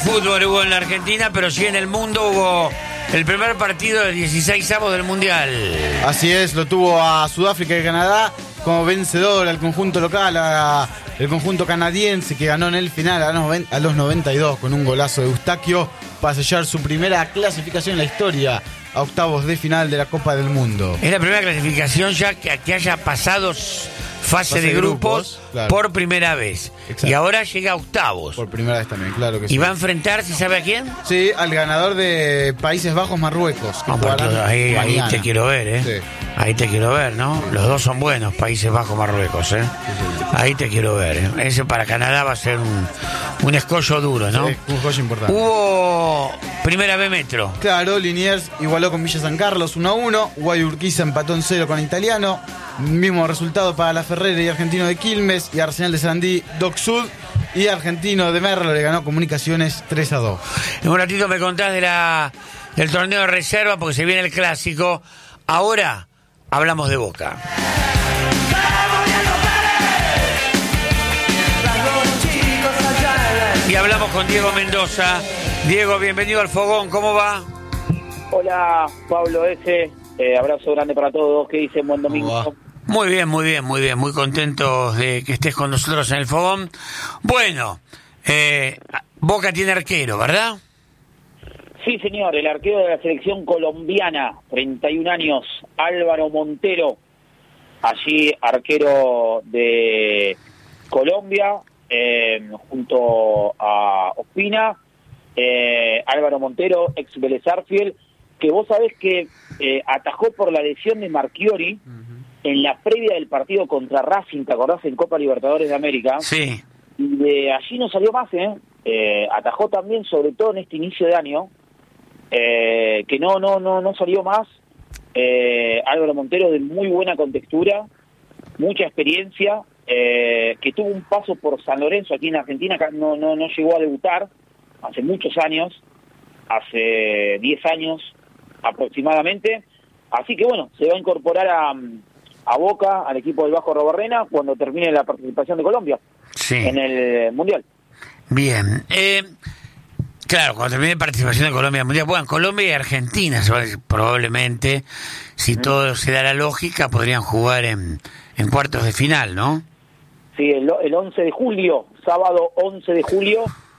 fútbol hubo en la Argentina, pero sí en el mundo hubo el primer partido de 16avos del Mundial. Así es, lo tuvo a Sudáfrica y Canadá como vencedor al conjunto local, el conjunto canadiense que ganó en el final a los 92 con un golazo de Eustaquio para sellar su primera clasificación en la historia a octavos de final de la Copa del Mundo. Es la primera clasificación ya que haya pasado fase de grupos, claro, por primera vez. Exacto. Y ahora llega a octavos. Por primera vez también, claro que sí. ¿Y va a enfrentar, si sabe a quién? Sí, al ganador de Países Bajos-Marruecos. Ahí te quiero ver, ¿eh? Sí. Ahí te quiero ver, ¿no? Sí. Los dos son buenos, Países Bajos-Marruecos, ¿eh? Sí. Ahí te quiero ver, ¿eh? Ese para Canadá va a ser un escollo duro, ¿no? Sí, un escollo importante. Hubo primera B Metro. Claro, Liniers igualó con Villa San Carlos 1-1. Guayurquiza empató en 0 con Italiano. Mismo resultado para La Ferrera y Argentino de Quilmes, y Arsenal de Sarandí, Doc Sud, y Argentino de Merlo le ganó Comunicaciones 3-2. En un ratito me contás del torneo de reserva porque se viene el clásico. Ahora hablamos de Boca. Y hablamos con Diego Mendoza. Diego, bienvenido al Fogón, ¿cómo va? Hola, Pablo S. Abrazo grande para todos. ¿Qué dicen? Buen domingo. Muy bien, muy bien, muy bien. Muy contentos de que estés con nosotros en el Fogón. Bueno, Boca tiene arquero, ¿verdad? Sí, señor. El arquero de la selección colombiana, 31 años, Álvaro Montero. Allí, arquero de Colombia, junto a Ospina. Álvaro Montero, ex Vélez Sarsfield, que vos sabés que atajó por la lesión de Marchiori en la previa del partido contra Racing, ¿te acordás? En Copa Libertadores de América. Sí. Y de allí no salió más, atajó también, sobre todo en este inicio de año, que no salió más. Álvaro Montero, de muy buena contextura, mucha experiencia, que tuvo un paso por San Lorenzo aquí en Argentina, acá no llegó a debutar hace muchos años, hace 10 años aproximadamente, así que bueno, se va a incorporar a Boca, al equipo del Vasco Robarrena, cuando termine la participación de Colombia en el Mundial. Bien, claro, cuando termine la participación de Colombia en el Mundial, bueno, Colombia y Argentina probablemente, si todo se da la lógica, podrían jugar en cuartos de final, ¿no? Sí, el 11 de julio, sábado 11 de julio,